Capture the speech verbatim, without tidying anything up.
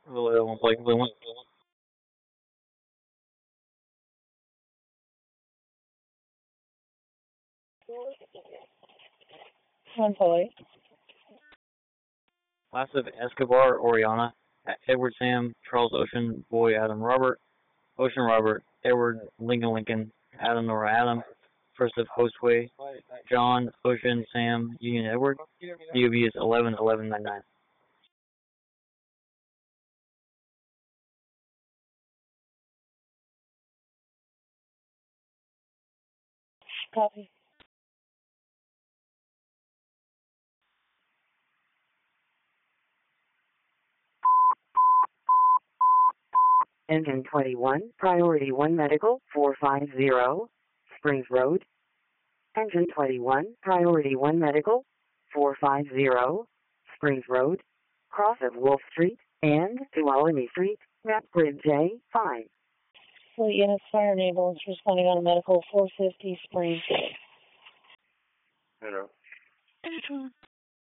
Really, I won't play. We won't. One play. Last of Escobar, Oriana, Edward Sam, Charles Ocean, Boy Adam Robert, Ocean Robert, Edward Lincoln Lincoln, Adam Nora Adam, First of Hostway, John Ocean Sam Union Edward. D O B is eleven eleven nine nine. Copy. Engine twenty-one, Priority one Medical, four five zero, Springs Road. Engine twenty-one, Priority one Medical, four five zero, Springs Road, cross of Wolf Street, and Tuolumne Street, map grid J five. Fleet units, fire and ambulance responding on a medical four fifty Springs. Hello.